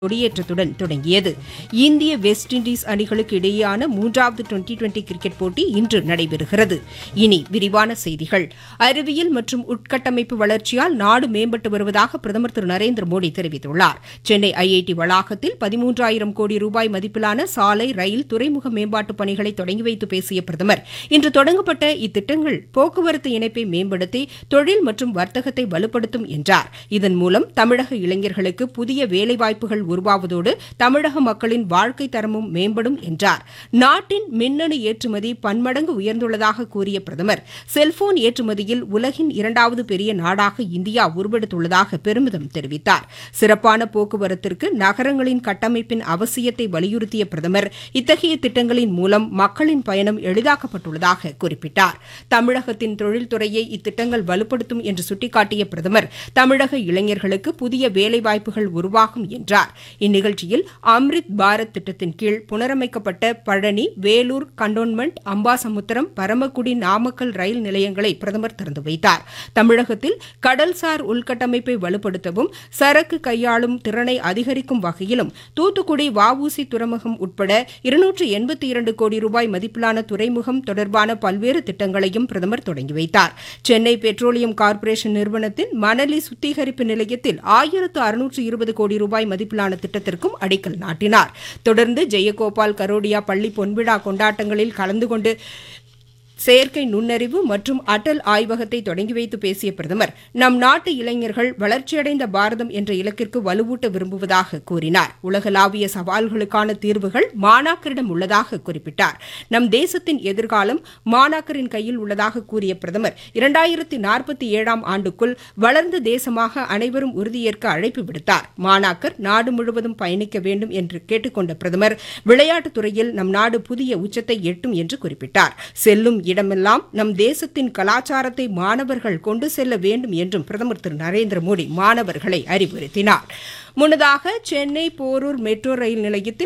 கொடியேற்றத்துடன் தொடங்கியது. இந்திய வெஸ்ட் இண்டீஸ் அணிகளுக்கு இடையேயான 3வது டுவெண்டி கிரிக்கெட் போட்டி இன்று நடைபெறுகிறது. இனி விரிவான செய்திகள். அறிவியல் மற்றும் உட்கட்டமைப்பு வளர்ச்சியால் நாடு மேம்பட்டு வருவதாக பிரதமர் திரு நரேந்திர மோடி தெரிவித்துள்ளார். சென்னை ஐஐடி வளாகத்தில் 13,000 கோடி ரூபாய் மதிப்பிலான சாலை, ரயில், துறைமுக மேம்பாட்டு பணிகளை தொடங்கி வைத்து பேசிய பிரதமர், இன்று தொடங்கப்பட்ட இத்திட்டங்கள் போக்குவரத்து இணைப்பை மேம்படுத்தி தொழில் மற்றும் வர்த்தகத்தை வலுப்படுத்தும் என்றார். இதன் மூலம் தமிழக இளைஞர்களுக்கு புதிய வேலைவாய்ப்புகள் உருவாவதோடு தமிழக மக்களின் வாழ்க்கை தரமும் மேம்படும் என்றார். நாட்டின் மின்னணு ஏற்றுமதி பன்மடங்கு உயர்ந்துள்ளதாக கூறிய பிரதமர், செல்போன் ஏற்றுமதியில் உலகின் 2வது பெரிய நாடாக இந்தியா உருவெடுத்துள்ளதாக பெருமிதம் தெரிவித்தார். சிறப்பான போக்குவரத்திற்கு நகரங்களின் கட்டமைப்பின் அவசியத்தை வலியுறுத்திய பிரதமர், இத்தகைய திட்டங்களின் மூலம் மக்களின் பயணம் எளிதாக்கப்பட்டுள்ளதாக குறிப்பிட்டார். தமிழகத்தின் தொழில்துறையை இத்திட்டங்கள் வலுப்படுத்தும் என்று சுட்டிக்காட்டிய பிரதமர், தமிழக இளைஞர்களுக்கு புதிய வேலைவாய்ப்புகள் உருவாகும் என்றார். இந்நிகழ்ச்சியில் அம்ரித் பாரத் திட்டத்தின் கீழ் புனரமைக்கப்பட்ட பழனி, வேலூர் கண்டோன்மெண்ட், அம்பாசமுத்திரம், பரமக்குடி, நாமக்கல் ரயில் நிலையங்களை பிரதமர் திறந்து வைத்தார். தமிழகத்தில் கடல்சார் உள்கட்டமைப்பை வலுப்படுத்தவும் சரக்கு கையாளும் திறனை அதிகரிக்கும் வகையிலும் தூத்துக்குடி வ.உ.சி. துறைமுகம் உட்பட 282 கோடி ரூபாய் மதிப்பிலான துறைமுகம் தொடர்பான பல்வேறு திட்டங்களையும் பிரதமர் தொடங்கி வைத்தார். சென்னை பெட்ரோலியம் கார்ப்பரேஷன் நிறுவனத்தின் மணலி சுத்திகரிப்பு நிலையத்தில் 1,620 கோடி ரூபாய் மதிப்பிலான திட்டத்திற்கும் அடிக்கல் நாட்டினார். தொடர்ந்து ஜெயகோபால் கரோடியா பள்ளி பொன்விழா கொண்டாட்டங்களில் கலந்து கொண்டு செயற்கை நுண்ணறிவு மற்றும் அடல் ஆய்வகத்தை தொடங்கி வைத்து பேசிய பிரதமர், நம் நாட்டு இளைஞர்கள் வளர்ச்சியடைந்த பாரதம் என்ற இலக்கிற்கு வலுவூட்ட விரும்புவதாக கூறினார். உலகளாவிய சவால்களுக்கான தீர்வுகள் மாணாக்கரிடம் உள்ளதாக குறிப்பிட்டார். நம் தேசத்தின் எதிர்காலம் மாணாக்கரின் கையில் உள்ளதாக கூறிய பிரதமர், 2047ஆம் ஆண்டுக்குள் வளர்ந்த தேசமாக அனைவரும் உறுதியேற்க அழைப்பு விடுத்தார். மாணாக்கர் நாடு முழுவதும் பயணிக்க வேண்டும் என்று கேட்டுக் கொண்ட பிரதமர், விளையாட்டுத் துறையில் நம் நாடு புதிய உச்சத்தை எட்டும் என்று குறிப்பிட்டார். செல்லும் இடமெல்லாம் நம் தேசத்தின் கலாச்சாரத்தை மாணவர்கள் கொண்டு செல்ல வேண்டும் என்றும் பிரதமர் திரு நரேந்திர மோடி மாணவர்களை அறிவுறுத்தினார். முன்னதாக சென்னை போரூர் மெட்ரோ ரயில் நிலையத்தில்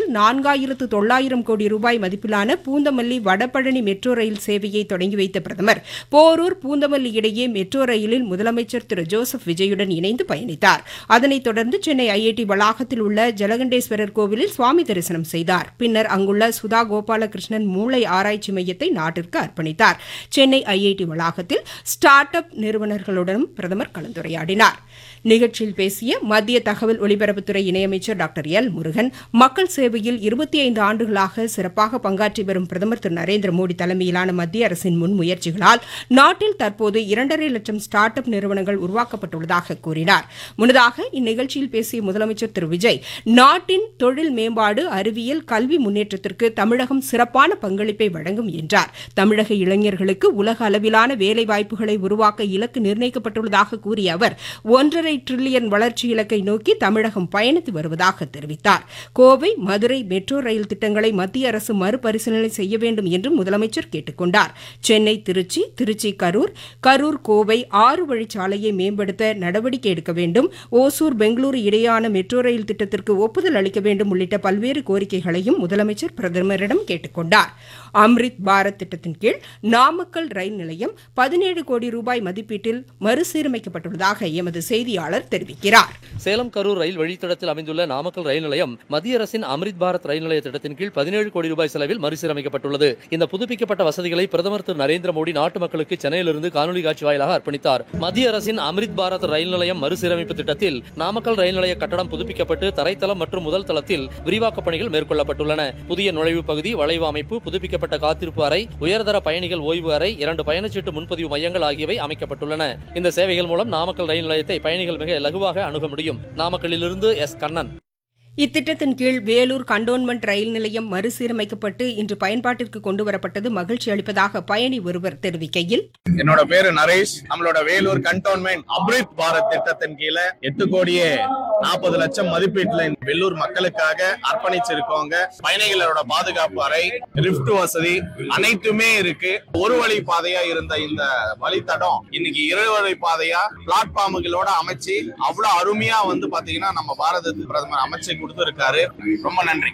4,900 கோடி ரூபாய் மதிப்பிலான பூந்தமல்லி வடபழனி மெட்ரோ ரயில் சேவையை தொடங்கி வைத்த பிரதமர், போரூர் பூந்தமல்லி இடையே மெட்ரோ ரயிலில் முதலமைச்சர் திரு ஜோசப் விஜயுடன் இணைந்து பயணித்தார். அதனைத் தொடர்ந்து சென்னை ஐஐடி வளாகத்தில் உள்ள ஜலகண்டேஸ்வரர் கோவிலில் சுவாமி தரிசனம் செய்தார். பின்னர் அங்குள்ள சுதா கோபாலகிருஷ்ணன் மூளை ஆராய்ச்சி மையத்தை நாட்டிற்கு அர்ப்பணித்தார். சென்னை ஐஐடி வளாகத்தில் ஸ்டார்ட் அப் நிறுவனர்களுடனும் பிரதமர் கலந்துரையாடினார். நிகழ்ச்சியில் பேசிய மத்திய தகவல் ஒலிபரப்புத்துறை இணையமைச்சர் டாக்டர் எல். முருகன், மக்கள் சேவையில் 25 ஆண்டுகளாக சிறப்பாக பங்காற்றி வரும் பிரதமர் திரு நரேந்திர மோடி தலைமையிலான மத்திய அரசின் முன்முயற்சிகளால் நாட்டில் தற்போது 2.5 லட்சம் ஸ்டார்ட் அப் நிறுவனங்கள் உருவாக்கப்பட்டுள்ளதாக கூறினார். முன்னதாக இந்நிகழ்ச்சியில் பேசிய முதலமைச்சர் திரு விஜய், நாட்டின் தொழில் மேம்பாடு, அறிவியல், கல்வி முன்னேற்றத்திற்கு தமிழகம் சிறப்பான பங்களிப்பை வழங்கும் என்றார். தமிழக இளைஞர்களுக்கு உலக அளவிலான வேலைவாய்ப்புகளை உருவாக்க இலக்கு நிர்ணயிக்கப்பட்டுள்ளதாக கூறிய அவர், 1.5 டிரில்லியன் வளர்ச்சி இலக்கை நோக்கி தமிழகம் பயணித்து வருவதாக தெரிவித்தார். கோவை, மதுரை மெட்ரோ ரயில் திட்டங்களை மத்திய அரசு மறுபரிசீலனை செய்ய வேண்டும் என்றும் முதலமைச்சர் கேட்டுக் கொண்டார். சென்னை திருச்சி, திருச்சி கரூர், கரூர் கோவை 6 வழிச்சாலையை மேம்படுத்த நடவடிக்கை எடுக்க வேண்டும், ஓசூர் பெங்களூரு இடையேயான மெட்ரோ ரயில் திட்டத்திற்கு ஒப்புதல் அளிக்க வேண்டும் உள்ளிட்ட பல்வேறு கோரிக்கைகளையும் முதலமைச்சர் பிரதமரிடம் கேட்டுக் கொண்டார். அம்ரித் பாரத் திட்டத்தின் கீழ் நாமக்கல் ரயில் நிலையம் 17 கோடி ரூபாய் மதிப்பீட்டில் மறுசீரமைக்கப்பட்டுள்ளதாக எமது செய்தியாளர் தெரிவிக்கிறார். சேலம் கரூர் ரயில் வழித்தடத்தில் அமைந்துள்ள நாமக்கல் ரயில் நிலையம் மத்திய அரசின் அம்ரித் பாரத் ரயில் நிலைய திட்டத்தின் கீழ் 17 கோடி ரூபாய் செலவில் மறுசீரமைக்கப்பட்டுள்ளது. இந்த புதுப்பிக்கப்பட்ட வசதிகளை பிரதமர் திரு நரேந்திர மோடி நாட்டு மக்களுக்கு சென்னையிலிருந்து காணொலி காட்சி வாயிலாக அர்ப்பணித்தார். மத்திய அரசின் அம்ரித் பாரத் ரயில் நிலையம் மறுசீரமைப்பு திட்டத்தில் நாமக்கல் ரயில் நிலைய கட்டடம் புதுப்பிக்கப்பட்டு தரைத்தளம் மற்றும் முதல் தளத்தில் விரிவாக்கப் பணிகள் மேற்கொள்ளப்பட்டுள்ளன. புதிய நுழைவு பகுதி, வளைவு அமைப்பு, புதுப்பிக்கப்பட்ட காத்திருப்பு அறை, உயர்தர பயணிகள் ஓய்வு அறை, 2 பயணச்சீட்டு முன்பதிவு மையங்கள் ஆகியவை அமைக்கப்பட்டுள்ளன. இந்த சேவைகள் மூலம் நாமக்கல் ரயில் நிலையத்தை பயணிகள் மிக இலகுவாக அணுக முடியும். நாமக்கல்லிலிருந்து எஸ். கண்ணன். இத்திட்டத்தின் கீழ் வேலூர் கண்டோன்மெண்ட் ரயில் நிலையம் மறுசீரமைக்கப்பட்டு இன்று பயன்பாட்டிற்கு கொண்டுவரப்பட்டது மகிழ்ச்சி அளிப்பதாக பயணி ஒருவர் தெரிவிக்கையில், என்னோட பேரு நரேஷ். நம்மளோட வேலூர் கண்டோன்மெண்ட் அம்ரித் பாரத் திட்டத்தின் கீழே 8 கோடியே 40 லட்சம் மதிப்பீட்டுல வெள்ளூர் மக்களுக்காக அர்ப்பணிச்சிருக்கோங்க. பயணிகளோட பாதுகாப்பு அறை, லிப்ட் வசதி அனைத்துமே இருக்கு. ஒரு வழி பாதையா இருந்த இந்த வழித்தடம் இன்னைக்கு 2 வழி பாதையா பிளாட்பார்முகளோட அமைச்சு அவ்வளவு அருமையா பாத்தீங்கன்னா நம்ம பாரத பிரதமர் அமைச்சு கொடுத்திருக்காரு. ரொம்ப நன்றி.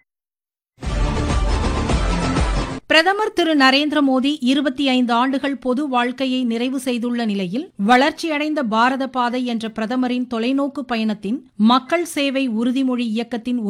பிரதமர் திரு நரேந்திர மோடி 25 ஆண்டுகள் பொது வாழ்க்கையை நிறைவு செய்துள்ள நிலையில் வளர்ச்சியடைந்த பாரத பாதை என்ற பிரதமரின் தொலைநோக்கு பயணத்தின் மக்கள் சேவை உறுதிமொழி இயக்கத்தின்